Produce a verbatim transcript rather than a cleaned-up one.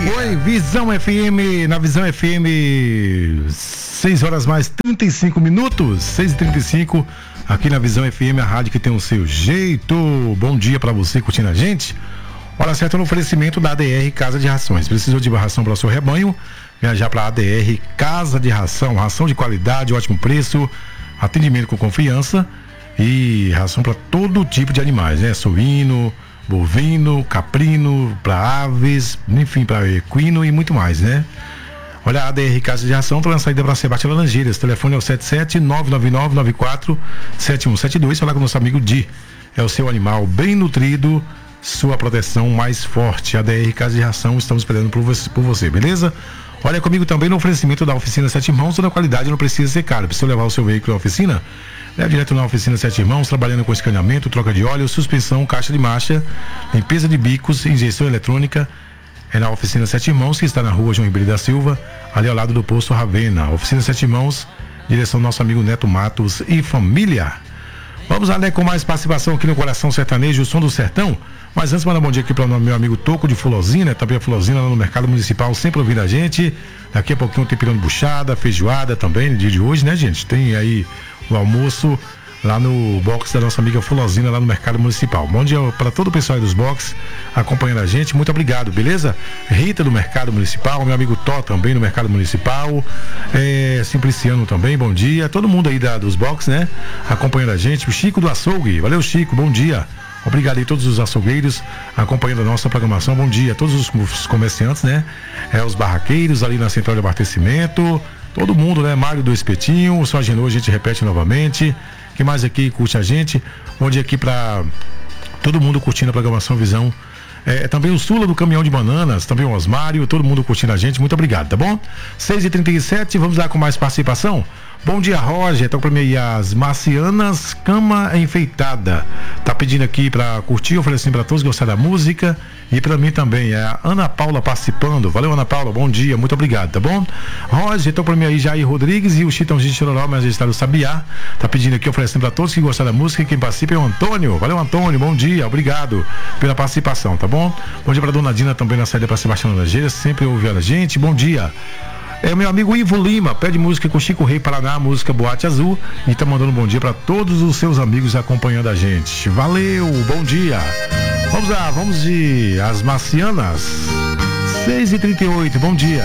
Oi, Visão F M, na Visão F M, seis horas mais trinta e cinco minutos, seis e trinta e cinco, aqui na Visão F M, a rádio que tem o seu jeito. Bom dia pra você curtindo a gente. Hora certa no oferecimento da A D R Casa de Rações. Precisou de ração para o seu rebanho? Viajar para a A D R Casa de Ração, ração de qualidade, ótimo preço, atendimento com confiança e ração para todo tipo de animais, né? Suíno, bovino, caprino, para aves, enfim, para equino e muito mais, né? Olha, a A D R Casa de Ração está na saída para Sebastião Laranjeiras. Telefone é o sete sete nove nove nove nove quatro sete um sete dois. Falar com o nosso amigo Di. É o seu animal bem nutrido, sua proteção mais forte. A D R Casa de Ração, estamos esperando por você, por você, beleza? Olha comigo também no oferecimento da Oficina Sete Irmãos. Toda qualidade não precisa ser caro. Precisa levar o seu veículo à oficina? Leve direto na Oficina Sete Irmãos, trabalhando com escaneamento, troca de óleo, suspensão, caixa de marcha, limpeza de bicos, injeção eletrônica. É na Oficina Sete Irmãos, que está na rua João Ribeiro da Silva, ali ao lado do posto Ravena. Oficina Sete Irmãos, direção do nosso amigo Neto Matos e família. Vamos lá, né, com mais participação aqui no Coração Sertanejo, o som do sertão. Mas antes, mandar um bom dia aqui para o meu amigo Toco de Fulosina, também a Fulosina lá no Mercado Municipal, sempre ouvindo a gente. Daqui a pouquinho tem pirão de buchada, feijoada também, no dia de hoje, né, gente? Tem aí o almoço lá no box da nossa amiga Fulosina, lá no Mercado Municipal. Bom dia para todo o pessoal aí dos box acompanhando a gente, muito obrigado, beleza? Rita do Mercado Municipal, meu amigo Tó também no Mercado Municipal, é, Simpliciano também, bom dia, todo mundo aí da, dos box, né? Acompanhando a gente, o Chico do Açougue, valeu Chico, bom dia. Obrigado aí a todos os açougueiros acompanhando a nossa programação, bom dia a todos os comerciantes, né? É, os barraqueiros ali na central de abastecimento, todo mundo, né? Mário do Espetinho, o seu Agenor, a gente repete novamente. Quem mais aqui curte a gente? Bom dia aqui pra todo mundo curtindo a programação Visão. É, também o Sula do Caminhão de Bananas, também o Osmário, todo mundo curtindo a gente, muito obrigado, tá bom? seis e trinta e sete, vamos lá com mais participação. Bom dia, Roger, então pra mim aí as Marcianas Cama Enfeitada, tá pedindo aqui pra curtir, oferecendo pra todos gostar da música e pra mim também, é a Ana Paula participando, valeu Ana Paula, bom dia, muito obrigado, tá bom? Roger, então pra mim aí Jair Rodrigues e o Chitãozinho de Chororó, mas está do Sabiá, tá pedindo aqui, oferecendo pra todos que gostar da música e quem participa é o Antônio, valeu Antônio, bom dia, obrigado pela participação, tá bom? Bom dia pra Dona Dina também na saída pra Sebastião Laranjeiras, sempre ouvindo a gente, bom dia. É o meu amigo Ivo Lima, pede música com Chico Rei Paraná, música Boate Azul, e tá mandando um bom dia para todos os seus amigos acompanhando a gente. Valeu, bom dia. Vamos lá, vamos de As Marcianas, seis e trinta e oito, bom dia.